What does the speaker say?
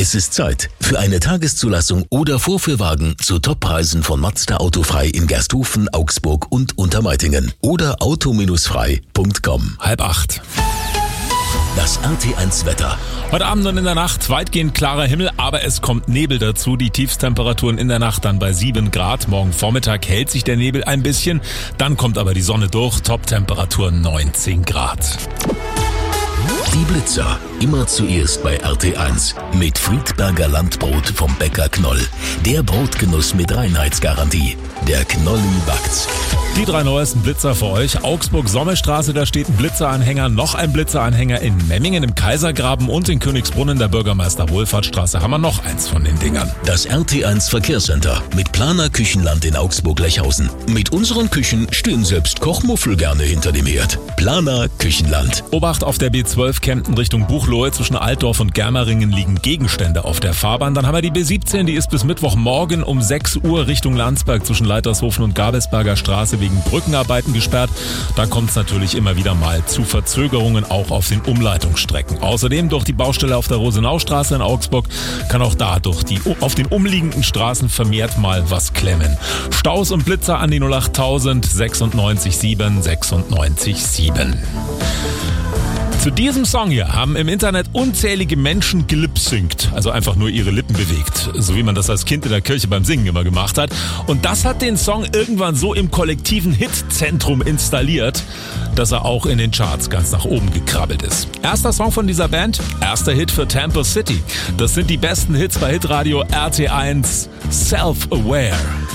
Es ist Zeit für eine Tageszulassung oder Vorführwagen zu Toppreisen von Mazda Autofrei in Gersthofen, Augsburg und Untermeitingen oder auto-frei.com. 7:30. Das RT1 Wetter. Heute Abend und in der Nacht weitgehend klarer Himmel, aber es kommt Nebel dazu. Die Tiefstemperaturen in der Nacht dann bei 7 Grad. Morgen Vormittag hält sich der Nebel ein bisschen. Dann kommt aber die Sonne durch. Toptemperatur 19 Grad. Die Blitzer. Immer zuerst bei RT1. Mit Friedberger Landbrot vom Bäcker Knoll. Der Brotgenuss mit Reinheitsgarantie. Der Knolli backt's. Die 3 neuesten Blitzer für euch. Augsburg-Sommerstraße, da steht ein Blitzeranhänger, noch ein Blitzeranhänger in Memmingen im Kaisergraben und in Königsbrunn der Bürgermeister-Wohlfahrtsstraße haben wir noch eins von den Dingern. Das RT1 Verkehrscenter mit Planer Küchenland in Augsburg-Lechhausen. Mit unseren Küchen stehen selbst Kochmuffel gerne hinter dem Herd. Planer Küchenland. Obacht auf der B12 Kempten Richtung Buchloe. Zwischen Altdorf und Germeringen liegen Gegenstände auf der Fahrbahn. Dann haben wir die B17, die ist bis Mittwochmorgen um 6 Uhr Richtung Landsberg zwischen Leitershofen und Gabelsberger Straße wegen Brückenarbeiten gesperrt. Da kommt es natürlich immer wieder mal zu Verzögerungen, auch auf den Umleitungsstrecken. Außerdem durch die Baustelle auf der Rosenaustraße in Augsburg kann auch da auf den umliegenden Straßen vermehrt mal was klemmen. Staus und Blitzer an die 08000 96 7 96 7. Zu diesem Song hier haben im Internet unzählige Menschen gelipsynkt, also einfach nur ihre Lippen bewegt, so wie man das als Kind in der Kirche beim Singen immer gemacht hat. Und das hat den Song irgendwann so im kollektiven Hitzentrum installiert, dass er auch in den Charts ganz nach oben gekrabbelt ist. Erster Song von dieser Band, erster Hit für Tampa City. Das sind die besten Hits bei Hitradio RT1, Self-Aware.